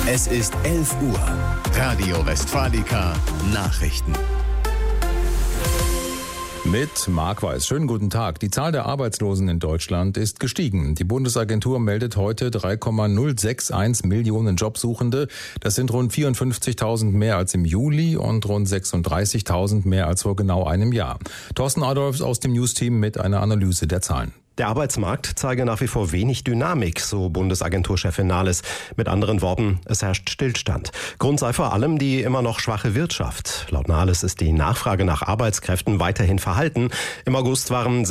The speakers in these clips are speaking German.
Es ist 11 Uhr. Radio Westfalica Nachrichten. Mit Marc Weiß. Schönen guten Tag. Die Zahl der Arbeitslosen in Deutschland ist gestiegen. Die Bundesagentur meldet heute 3,061 Millionen Jobsuchende. Das sind rund 54.000 mehr als im Juli und rund 36.000 mehr als vor genau einem Jahr. Thorsten Adolfs aus dem News-Team mit einer Analyse der Zahlen. Der Arbeitsmarkt zeige nach wie vor wenig Dynamik, so Bundesagenturchefin Nahles. Mit anderen Worten, es herrscht Stillstand. Grund sei vor allem die immer noch schwache Wirtschaft. Laut Nahles ist die Nachfrage nach Arbeitskräften weiterhin verhalten. Im August waren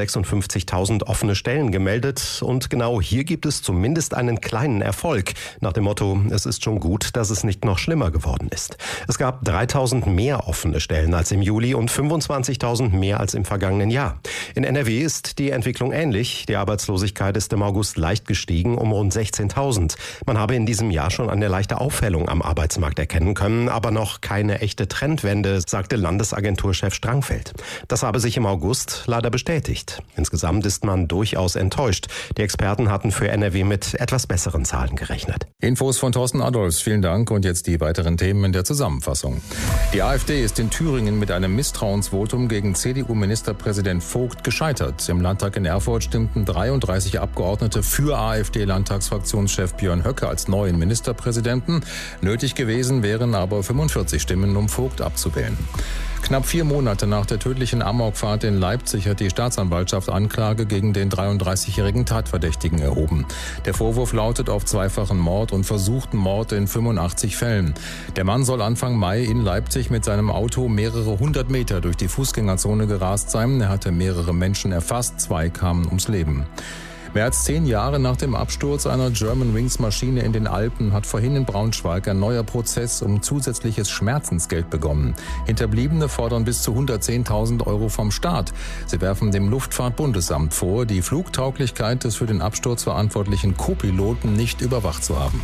656.000 offene Stellen gemeldet und genau hier gibt es zumindest einen kleinen Erfolg. Nach dem Motto, es ist schon gut, dass es nicht noch schlimmer geworden ist. Es gab 3.000 mehr offene Stellen als im Juli und 25.000 mehr als im vergangenen Jahr. In NRW ist die Entwicklung ähnlich. Die Arbeitslosigkeit ist im August leicht gestiegen um rund 16.000. Man habe in diesem Jahr schon eine leichte Aufhellung am Arbeitsmarkt erkennen können, aber noch keine echte Trendwende, sagte Landesagenturchef Strangfeld. Das habe sich im August leider bestätigt. Insgesamt ist man durchaus enttäuscht. Die Experten hatten für NRW mit etwas besseren Zahlen gerechnet. Infos von Thorsten Adolfs. Vielen Dank und jetzt die weiteren Themen in der Zusammenfassung. Die AfD ist in Thüringen mit einem Misstrauensvotum gegen CDU-Ministerpräsident Vogt gescheitert. Im Landtag in Erfurt stimmten 33 Abgeordnete für AfD-Landtagsfraktionschef Björn Höcke als neuen Ministerpräsidenten. Nötig gewesen wären aber 45 Stimmen, um Vogt abzuwählen. Knapp 4 Monate nach der tödlichen Amokfahrt in Leipzig hat die Staatsanwaltschaft Anklage gegen den 33-jährigen Tatverdächtigen erhoben. Der Vorwurf lautet auf zweifachen Mord und versuchten Mord in 85 Fällen. Der Mann soll Anfang Mai in Leipzig mit seinem Auto mehrere 100 Meter durch die Fußgängerzone gerast sein. Er hatte mehrere Menschen erfasst, 2 kamen ums Leben. Mehr als 10 Jahre nach dem Absturz einer Germanwings-Maschine in den Alpen hat vorhin in Braunschweig ein neuer Prozess um zusätzliches Schmerzensgeld begonnen. Hinterbliebene fordern bis zu 110.000 Euro vom Staat. Sie werfen dem Luftfahrtbundesamt vor, die Flugtauglichkeit des für den Absturz verantwortlichen Co-Piloten nicht überwacht zu haben.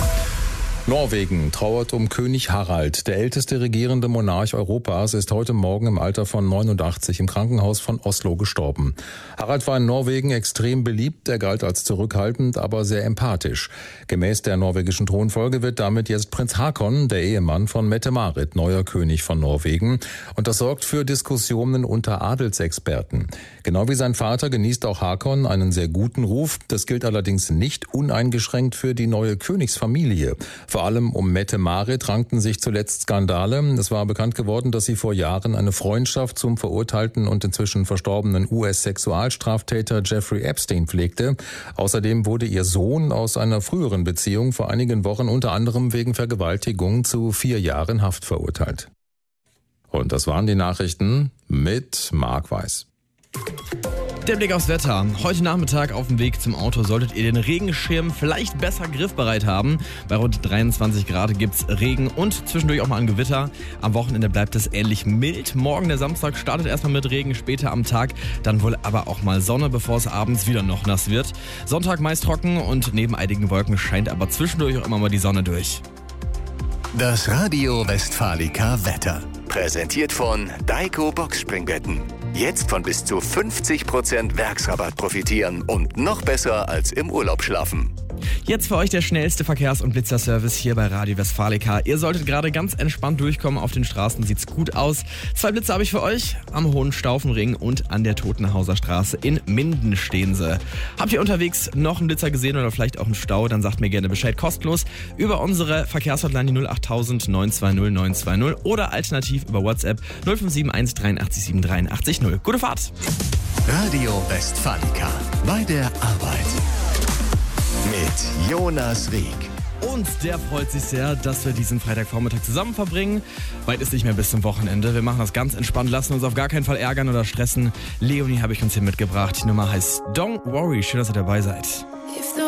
Norwegen trauert um König Harald. Der älteste regierende Monarch Europas ist heute Morgen im Alter von 89 im Krankenhaus von Oslo gestorben. Harald war in Norwegen extrem beliebt. Er galt als zurückhaltend, aber sehr empathisch. Gemäß der norwegischen Thronfolge wird damit jetzt Prinz Haakon, der Ehemann von Mette-Marit, neuer König von Norwegen. Und das sorgt für Diskussionen unter Adelsexperten. Genau wie sein Vater genießt auch Haakon einen sehr guten Ruf. Das gilt allerdings nicht uneingeschränkt für die neue Königsfamilie. Vor allem um Mette-Marit rankten sich zuletzt Skandale. Es war bekannt geworden, dass sie vor Jahren eine Freundschaft zum verurteilten und inzwischen verstorbenen US-Sexualstraftäter Jeffrey Epstein pflegte. Außerdem wurde ihr Sohn aus einer früheren Beziehung vor einigen Wochen unter anderem wegen Vergewaltigung zu 4 Jahren Haft verurteilt. Und das waren die Nachrichten mit Marc Weiß. Der Blick aufs Wetter. Heute Nachmittag auf dem Weg zum Auto solltet ihr den Regenschirm vielleicht besser griffbereit haben. Bei rund 23 Grad gibt's Regen und zwischendurch auch mal ein Gewitter. Am Wochenende bleibt es ähnlich mild. Morgen, der Samstag, startet erstmal mit Regen, später am Tag dann wohl aber auch mal Sonne, bevor es abends wieder noch nass wird. Sonntag meist trocken und neben einigen Wolken scheint aber zwischendurch auch immer mal die Sonne durch. Das Radio Westfalica Wetter. Präsentiert von Daiko Boxspringbetten. Jetzt von bis zu 50% Werksrabatt profitieren und noch besser als im Urlaub schlafen. Jetzt für euch der schnellste Verkehrs- und Blitzerservice hier bei Radio Westfalica. Ihr solltet gerade ganz entspannt durchkommen. Auf den Straßen sieht's gut aus. 2 Blitze habe ich für euch. Am Hohenstaufenring und an der Totenhauser Straße in Minden stehen sie. Habt ihr unterwegs noch einen Blitzer gesehen oder vielleicht auch einen Stau? Dann sagt mir gerne Bescheid kostenlos über unsere Verkehrshotline 08000 920 920 oder alternativ über WhatsApp 0571 83 783 0. Gute Fahrt! Radio Westfalica. Bei der Arbeit. Mit Jonas Rieck. Und der freut sich sehr, dass wir diesen Freitagvormittag zusammen verbringen. Weit ist nicht mehr bis zum Wochenende. Wir machen das ganz entspannt, lassen uns auf gar keinen Fall ärgern oder stressen. Leonie habe ich uns hier mitgebracht. Die Nummer heißt Don't Worry. Schön, dass ihr dabei seid.